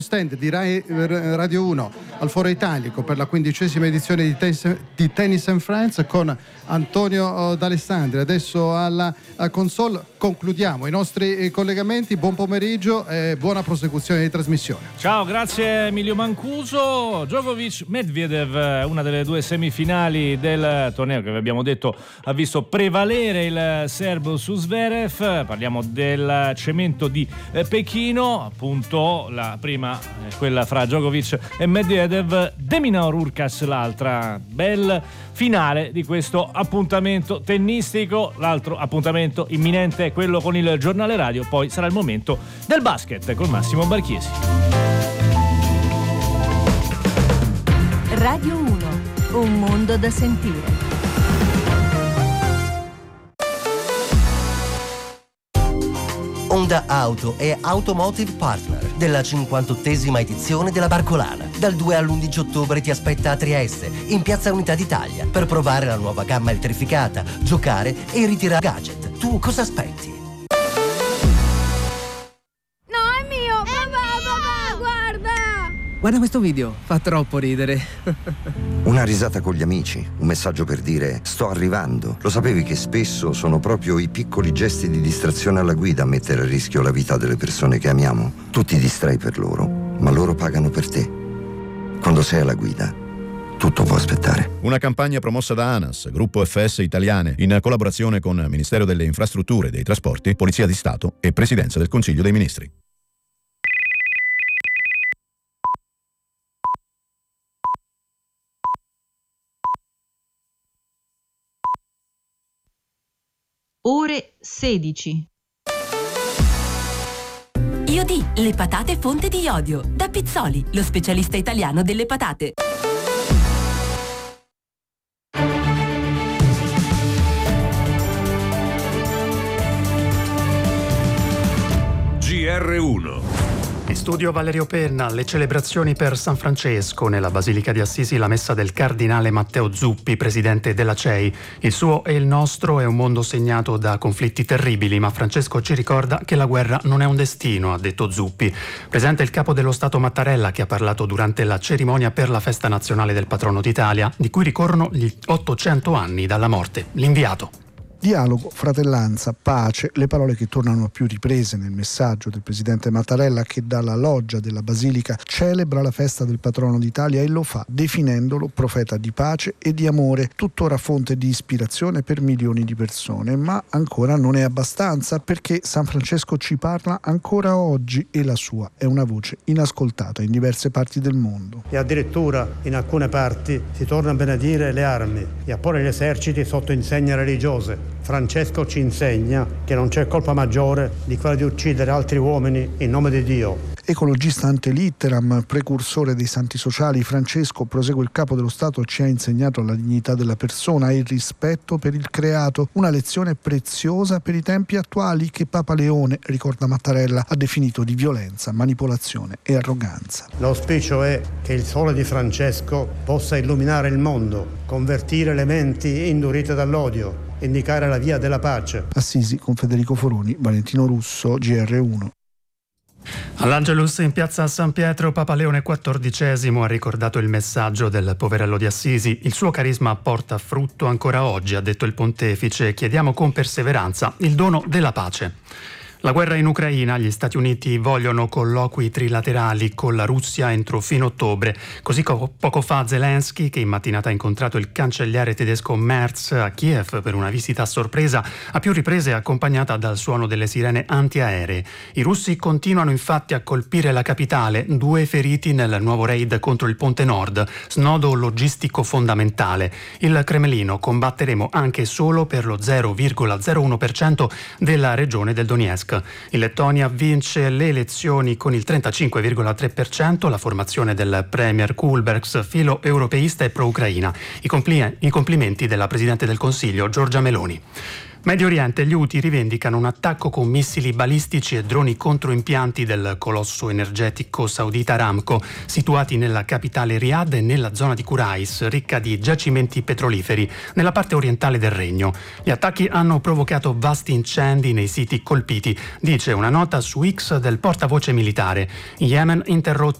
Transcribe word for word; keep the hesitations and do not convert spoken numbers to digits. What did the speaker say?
stand di Rai Radio uno al Foro Italico per la quindicesima edizione di Tennis, di Tennis and Friends con Antonio D'Alessandri. Adesso alla console concludiamo i nostri collegamenti. Buon pomeriggio e buona prosecuzione di trasmissione. Ciao, grazie Emilio Mancuso. Djokovic Medvedev, una delle due semifinali del torneo che vi abbiamo detto ha visto prevalere il serbo su Zverev. Parliamo del cemento di Pechino, appunto la prima è quella fra Djokovic e Medvedev, Deminaur Urkas l'altra. Bel finale di questo appuntamento tennistico. L'altro appuntamento imminente è quello con il giornale radio, poi sarà il momento del basket con Massimo Barchiesi. Radio uno, un mondo da sentire. Honda Auto è Automotive Partner della cinquantottesima edizione della Barcolana. Dal due all'undici ottobre ti aspetta a Trieste, in Piazza Unità d'Italia, per provare la nuova gamma elettrificata, giocare e ritirare gadget. Tu cosa aspetti? No, è mio! Papà, papà, guarda! Guarda questo video, fa troppo ridere. Una risata con gli amici, un messaggio per dire sto arrivando. Lo sapevi che spesso sono proprio i piccoli gesti di distrazione alla guida a mettere a rischio la vita delle persone che amiamo? Tu ti distrai per loro, ma loro pagano per te. Quando sei alla guida, tutto può aspettare. Una campagna promossa da ANAS, Gruppo F S Italiane, in collaborazione con Ministero delle Infrastrutture e dei Trasporti, Polizia di Stato e Presidenza del Consiglio dei Ministri. Ore sedici. Io di le patate fonte di iodio, da Pizzoli, lo specialista italiano delle patate. G R uno. In studio Valerio Penna, le celebrazioni per San Francesco. Nella Basilica di Assisi la messa del cardinale Matteo Zuppi, presidente della C E I. Il suo e il nostro è un mondo segnato da conflitti terribili, ma Francesco ci ricorda che la guerra non è un destino, ha detto Zuppi. Presente il capo dello Stato Mattarella, che ha parlato durante la cerimonia per la festa nazionale del patrono d'Italia, di cui ricorrono gli ottocento anni dalla morte. L'inviato. Dialogo, fratellanza, pace, le parole che tornano a più riprese nel messaggio del presidente Mattarella, che dalla loggia della Basilica celebra la festa del patrono d'Italia e lo fa definendolo profeta di pace e di amore, tuttora fonte di ispirazione per milioni di persone. Ma ancora non è abbastanza, perché San Francesco ci parla ancora oggi e la sua è una voce inascoltata in diverse parti del mondo. E addirittura in alcune parti si torna a benedire le armi e a porre gli eserciti sotto insegne religiose. Francesco ci insegna che non c'è colpa maggiore di quella di uccidere altri uomini in nome di Dio. Ecologista ante litteram, precursore dei santi sociali, Francesco, prosegue il capo dello Stato, ci ha insegnato la dignità della persona e il rispetto per il creato, una lezione preziosa per i tempi attuali che Papa Leone, ricorda Mattarella, ha definito di violenza, manipolazione e arroganza. L'auspicio è che il sole di Francesco possa illuminare il mondo, convertire le menti indurite dall'odio, indicare la via della pace. Assisi con Federico Foroni, Valentino Russo, G R uno. All'Angelus in piazza San Pietro, Papa Leone quattordicesimo ha ricordato il messaggio del poverello di Assisi. Il suo carisma porta frutto ancora oggi, ha detto il pontefice. Chiediamo con perseveranza il dono della pace. La guerra in Ucraina, gli Stati Uniti vogliono colloqui trilaterali con la Russia entro fine ottobre. Così co- poco fa Zelensky, che in mattinata ha incontrato il cancelliere tedesco Merz a Kiev per una visita a sorpresa, a più riprese accompagnata dal suono delle sirene antiaeree. I russi continuano infatti a colpire la capitale, due feriti nel nuovo raid contro il Ponte Nord, snodo logistico fondamentale. Il Cremlino: combatteremo anche solo per lo zero virgola zero uno per cento della regione del Donetsk. In Lettonia vince le elezioni con il trentacinque virgola tre per cento la formazione del premier Kulbergs, filo europeista e pro-ucraina. I, compli- I complimenti della Presidente del Consiglio Giorgia Meloni. Medio Oriente, gli Houthi rivendicano un attacco con missili balistici e droni contro impianti del colosso energetico saudita Aramco, situati nella capitale Riyadh e nella zona di Qurais, ricca di giacimenti petroliferi, nella parte orientale del regno. Gli attacchi hanno provocato vasti incendi nei siti colpiti, dice una nota su X del portavoce militare. In Yemen